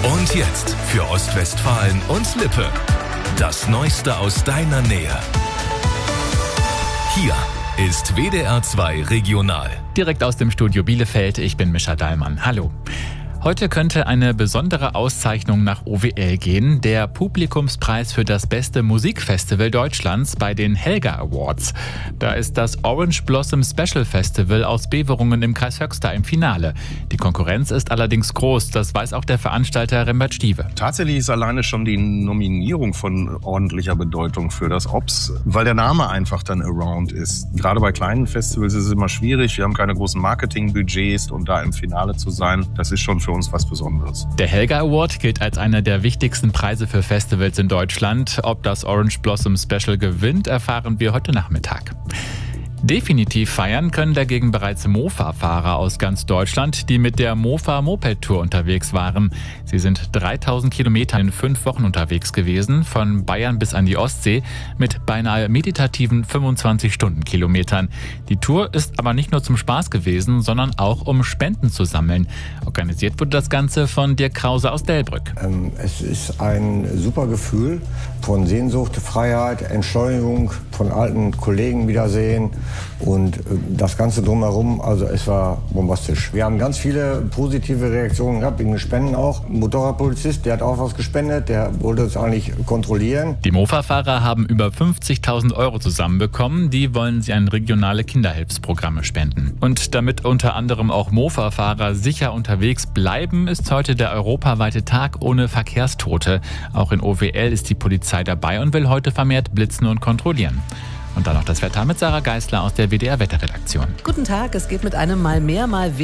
Und jetzt für Ostwestfalen und Lippe. Das Neueste aus deiner Nähe. Hier ist WDR 2 Regional. Direkt aus dem Studio Bielefeld, ich bin Mischa Dahlmann. Hallo. Heute könnte eine besondere Auszeichnung nach OWL gehen, der Publikumspreis für das beste Musikfestival Deutschlands bei den Helga Awards. Da ist das Orange Blossom Special Festival aus Beverungen im Kreis Höxter im Finale. Die Konkurrenz ist allerdings groß, das weiß auch der Veranstalter Rembert Stiewe. Tatsächlich ist alleine schon die Nominierung von ordentlicher Bedeutung für das OBS, weil der Name einfach dann Around ist. Gerade bei kleinen Festivals ist es immer schwierig, wir haben keine großen Marketingbudgets und da im Finale zu sein, das ist schon für uns was Besonderes. Der Helga Award gilt als einer der wichtigsten Preise für Festivals in Deutschland. Ob das Orange Blossom Special gewinnt, erfahren wir heute Nachmittag. Definitiv feiern können dagegen bereits Mofa-Fahrer aus ganz Deutschland, die mit der Mofa-Moped-Tour unterwegs waren. Sie sind 3000 Kilometer in 5 Wochen unterwegs gewesen, von Bayern bis an die Ostsee, mit beinahe meditativen 25 Stundenkilometern. Die Tour ist aber nicht nur zum Spaß gewesen, sondern auch um Spenden zu sammeln. Organisiert wurde das Ganze von Dirk Krause aus Delbrück. Es ist ein super Gefühl von Sehnsucht, Freiheit, Entschleunigung, von alten Kollegen wiedersehen. Und das Ganze drumherum, also es war bombastisch. Wir haben ganz viele positive Reaktionen gehabt, wegen Spenden auch. Ein Motorradpolizist, der hat auch was gespendet, der wollte es eigentlich kontrollieren. Die Mofa-Fahrer haben über 50.000 € zusammenbekommen. Die wollen sie an regionale Kinderhilfsprogramme spenden. Und damit unter anderem auch Mofa-Fahrer sicher unterwegs bleiben, ist heute der europaweite Tag ohne Verkehrstote. Auch in OWL ist die Polizei dabei und will heute vermehrt blitzen und kontrollieren. Und dann noch das Wetter mit Sarah Geisler aus der WDR Wetterredaktion. Guten Tag, es geht mit einem mal mehr, mal weniger